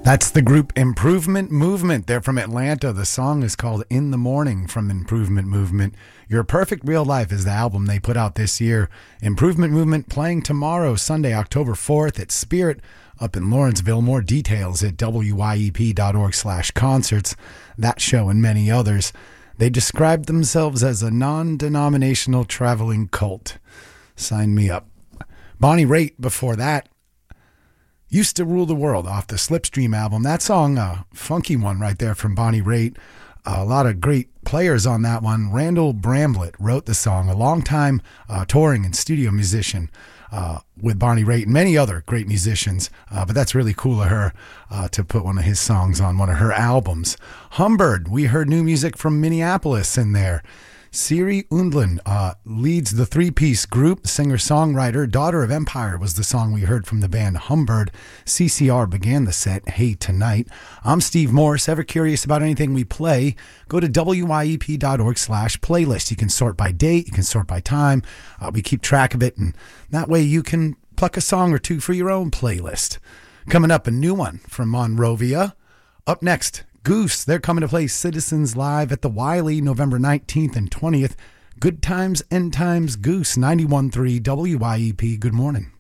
That's the group Improvement Movement. They're from Atlanta. The song is called In the Morning from Improvement Movement. Your Perfect Real Life is the album they put out this year. Improvement Movement playing tomorrow, Sunday, October 4th at Spirit up in Lawrenceville. More details at wyep.org/concerts. That show and many others. They described themselves as a non-denominational traveling cult. Sign me up. Bonnie Raitt before that. Used to Rule the World off the Slipstream album. That song, a funky one right there from Bonnie Raitt. A lot of great players on that one. Randall Bramblett wrote the song, a longtime touring and studio musician with Bonnie Raitt and many other great musicians. But that's really cool of her to put one of his songs on one of her albums. Humbird, we heard new music from Minneapolis in there. Siri Undland leads the three-piece group. Singer-songwriter Daughter of Empire was the song we heard from the band Humbird. CCR began the set, Hey Tonight. I'm Steve Morse. Ever curious about anything we play? Go to wyep.org/playlist. You can sort by date. You can sort by time. We keep track of it, and that way you can pluck a song or two for your own playlist. Coming up, a new one from Monrovia. Up next, Goose. They're coming to play Citizens Live at the Wiley November 19th and 20th. Good times, end times, Goose. 91.3 WYEP. Good morning.